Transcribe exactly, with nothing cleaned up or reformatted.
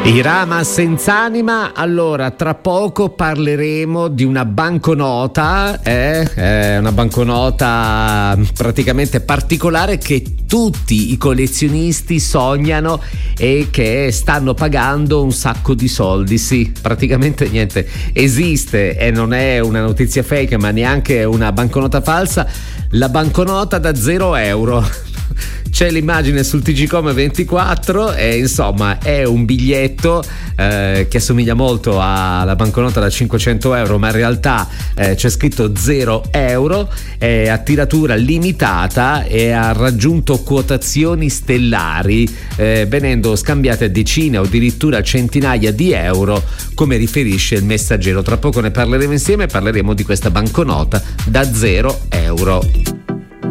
Irama senz'anima. Allora, tra poco parleremo di una banconota, eh? Eh, una banconota praticamente particolare che tutti i collezionisti sognano e che stanno pagando un sacco di soldi. Sì, praticamente niente, esiste e non è una notizia fake, ma neanche una banconota falsa, la banconota da zero euro. C'è l'immagine sul T G Com ventiquattro e insomma è un biglietto eh, che assomiglia molto alla banconota da cinquecento euro, ma in realtà eh, c'è scritto zero euro, è a tiratura limitata e ha raggiunto quotazioni stellari, eh, venendo scambiate a decine o addirittura centinaia di euro, come riferisce il Messaggero. Tra poco ne parleremo insieme, parleremo di questa banconota da zero euro.